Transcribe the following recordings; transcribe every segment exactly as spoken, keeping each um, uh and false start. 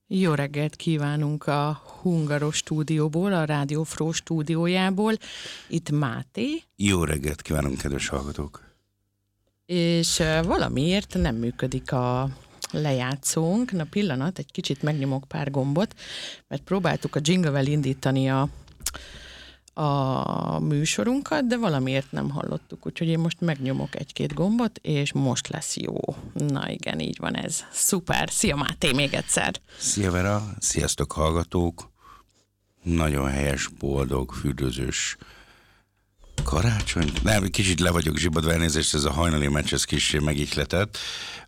Jó reggelt kívánunk a Hungaros stúdióból, a Rádió Fró stúdiójából. Itt Máté. Jó reggelt kívánunk, kedves hallgatók! És valamiért nem működik a lejátszónk. Na pillanat, egy kicsit megnyomok pár gombot, mert próbáltuk a jingle-vel indítani a, a műsorunkat, de valamiért nem hallottuk, úgyhogy én most megnyomok egy-két gombot, és most lesz jó. Na igen, így van ez. Szuper! Szia Máté, még egyszer! Szia Vera, sziasztok hallgatók! Nagyon helyes, boldog, fürdőzős karácsony. Nem, kicsit le vagyok zsibadva, elnézést, ez a hajnali meccs, ez kis megihletett,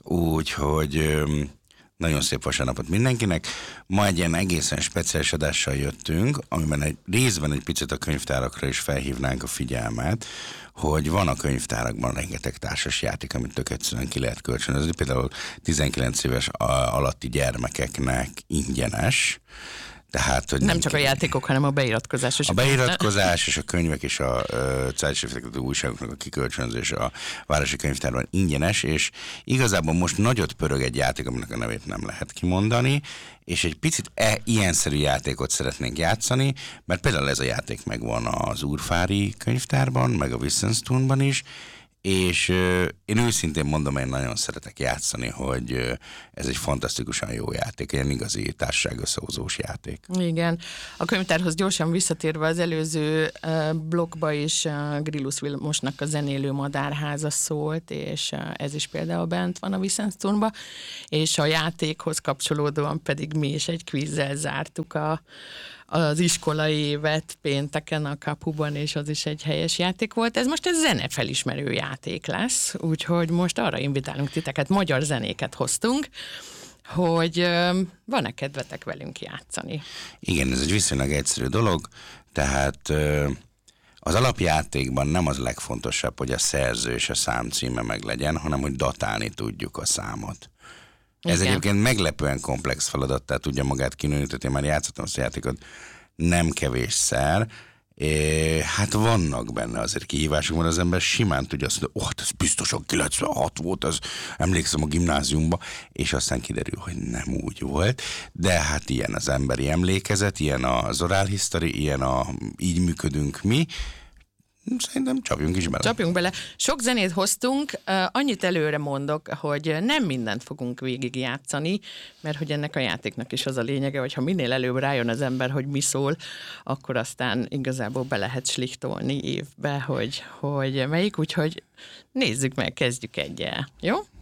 úgyhogy nagyon szép vasárnapot mindenkinek. Ma egy ilyen egészen speciális adással jöttünk, amiben egy részben egy picit a könyvtárakra is felhívnánk a figyelmet, hogy van a könyvtárakban rengeteg társas játék, amit tök egyszerűen ki lehet kölcsönözni, például tizenkilenc éves alatti gyermekeknek ingyenes. Tehát, hogy nem, nem csak a játékok, hanem a beiratkozás. A beiratkozás és a könyvek és a cájtségfektető újságoknak a kikölcsönzés a Városi Könyvtárban ingyenes, és igazából most nagyot pörög egy játék, aminek a nevét nem lehet kimondani, és egy picit e, ilyenszerű játékot szeretnénk játszani, mert például ez a játék megvan az Úrfári Könyvtárban, meg a Wissenstunban is, és euh, én őszintén mondom, én nagyon szeretek játszani, hogy euh, ez egy fantasztikusan jó játék, egy igazi társaság összehozós játék. Igen. A könyvtárhoz gyorsan visszatérve az előző uh, blogba is uh, Grillus Vilmosnak a Zenélő Madárháza szólt, és uh, ez is például bent van a Wissenstunba, és a játékhoz kapcsolódóan pedig mi is egy kvízzel zártuk a az iskolai évet pénteken a kapuban, és az is egy helyes játék volt. Ez most egy zenefelismerő játék lesz, úgyhogy most arra invitálunk titeket, magyar zenéket hoztunk, hogy euh, van-e kedvetek velünk játszani? Igen, ez egy viszonylag egyszerű dolog, tehát euh, az alapjátékban nem az legfontosabb, hogy a szerző és a számcíme meglegyen, hanem hogy datálni tudjuk a számot. Ez Igen. egyébként meglepően komplex feladat, tehát tudja magát kinőni, tehát én már játszottam azt a játékot nem kevésszer. É, hát vannak benne azért kihívások, mert az ember simán tudja azt mondani, oh, ez biztosan kilencvenhat volt, az emlékszem a gimnáziumba, és aztán kiderül, hogy nem úgy volt, de hát ilyen az emberi emlékezet, ilyen az oral history, ilyen a így működünk mi. Szerintem csapjunk is bele. Csapjunk bele. Sok zenét hoztunk, annyit előre mondok, hogy nem mindent fogunk végigjátszani, mert hogy ennek a játéknak is az a lényege, hogy ha minél előbb rájön az ember, hogy mi szól, akkor aztán igazából be lehet slichtolni évbe, hogy, hogy melyik, úgyhogy nézzük meg, kezdjük egyel. Jó?